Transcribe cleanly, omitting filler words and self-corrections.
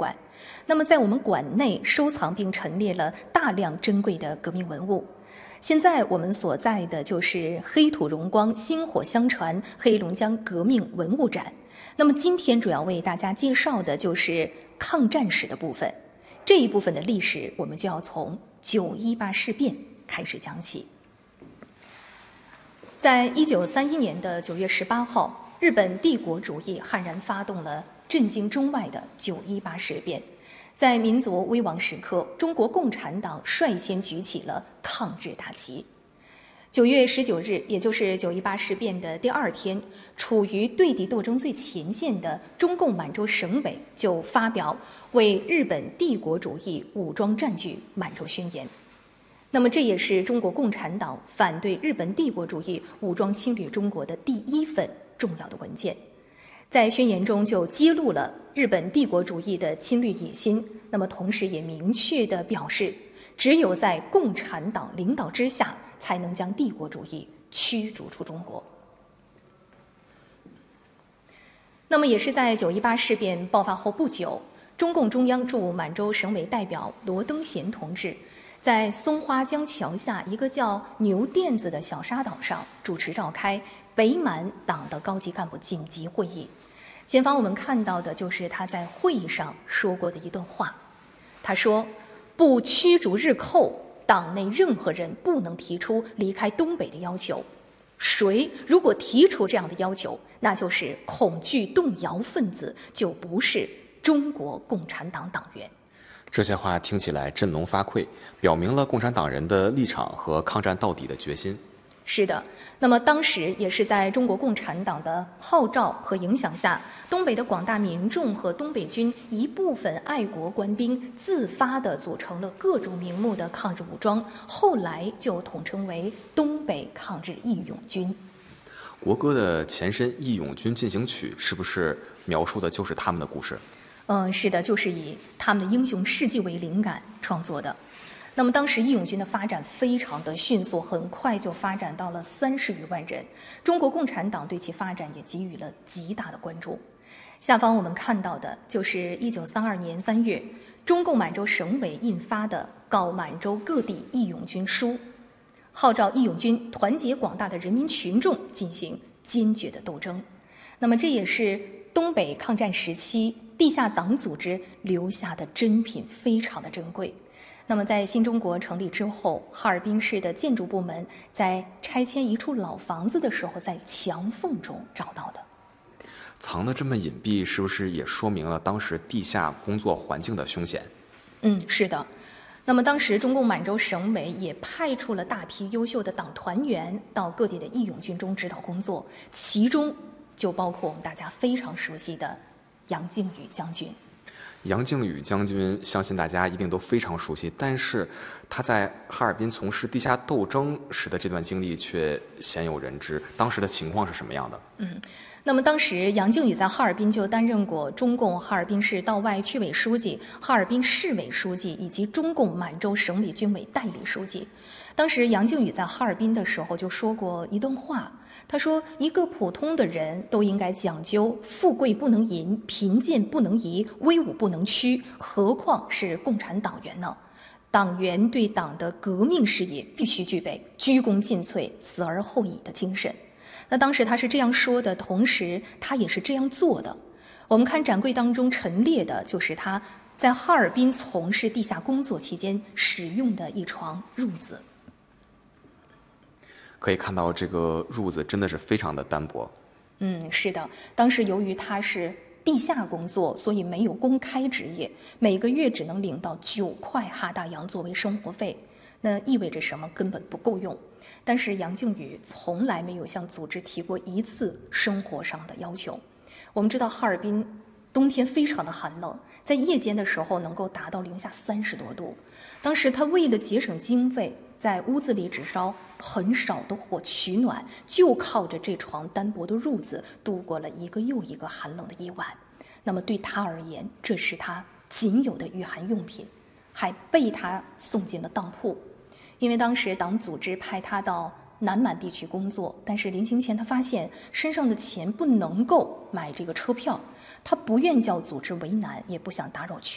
馆。那么在我们馆内收藏并陈列了大量珍贵的革命文物。现在我们所在的就是黑土荣光薪火相传黑龙江革命文物展。那么今天主要为大家介绍的就是抗战史的部分。这一部分的历史，我们就要从9·18事变开始讲起。在1931年的9月18号，日本帝国主义悍然发动了震惊中外的9·18事变。在民族危亡时刻，中国共产党率先举起了抗日大旗。9月19日，也就是9·18事变的第二天，处于对敌斗争最前线的中共满洲省委就发表为日本帝国主义武装占据满洲宣言。那么，这也是中国共产党反对日本帝国主义武装侵略中国的第一份重要的文件。在宣言中就揭露了日本帝国主义的侵略野心，那么同时也明确地表示，只有在共产党领导之下，才能将帝国主义驱逐出中国。那么也是在9·18事变爆发后不久，中共中央驻满洲省委代表罗登贤同志在松花江桥下一个叫牛甸子的小沙岛上主持召开北满党的高级干部紧急会议。前方我们看到的就是他在会议上说过的一段话。他说：“不驱逐日寇，党内任何人不能提出离开东北的要求。谁如果提出这样的要求，那就是恐惧动摇分子，就不是中国共产党党员。” 这些话听起来振聋发聩，表明了共产党人的立场和抗战到底的决心。 是的，那么当时也是在中国共产党的号召和影响下，东北的广大民众和东北军一部分爱国官兵自发地组成了各种名目的抗日武装，后来就统称为东北抗日义勇军。 国歌的前身《义勇军进行曲》是不是描述的就是他们的故事？ 是的，就是以他们的英雄事迹为灵感创作的。那么当时义勇军的发展非常的迅速，很快就发展到了30余万人。中国共产党对其发展也给予了极大的关注。下方我们看到的就是1932年3月，中共满洲省委印发的告满洲各地义勇军书，号召义勇军团结广大的人民群众进行坚决的斗争。那么这也是东北抗战时期地下党组织留下的珍品，非常的珍贵。那么在新中国成立之后，哈尔滨市的建筑部门在拆迁一处老房子的时候，在墙缝中找到的。 藏得这么隐蔽，是不是也说明了当时地下工作环境的凶险？ 是的。那么当时中共满洲省委也派出了大批优秀的党团员到各地的义勇军中指导工作，其中就包括我们大家非常熟悉的杨靖宇将军。 杨靖宇将军相信大家一定都非常熟悉，但是他在哈尔滨从事地下斗争时的这段经历却鲜有人知。当时的情况是什么样的？ 那么当时杨靖宇在哈尔滨就担任过中共哈尔滨市道外区委书记、哈尔滨市委书记以及中共满洲省委军委代理书记。当时杨靖宇在哈尔滨的时候就说过一段话，他说：“一个普通的人都应该讲究富贵不能淫，贫贱不能移，威武不能屈，何况是共产党员呢？党员对党的革命事业必须具备鞠躬尽瘁、死而后已的精神。”那当时他是这样说的，同时他也是这样做的。我们看展柜当中陈列的就是他在哈尔滨从事地下工作期间使用的一床褥子。 可以看到这个褥子真的是非常的单薄。 是的，当时由于他是地下工作，所以没有公开职业，每个月只能领到9块哈大洋作为生活费。那意味着什么？根本不够用。但是杨靖宇从来没有向组织提过一次生活上的要求。我们知道哈尔滨冬天非常的寒冷，在夜间的时候能够达到-30多度。当时他为了节省经费，在屋子里只烧很少的火取暖，就靠着这床单薄的褥子度过了一个又一个寒冷的夜晚。那么对他而言，这是他仅有的御寒用品，还被他送进了当铺。因为当时党组织派他到南满地区工作，但是临行前他发现身上的钱不能够买这个车票，他不愿叫组织为难，也不想打扰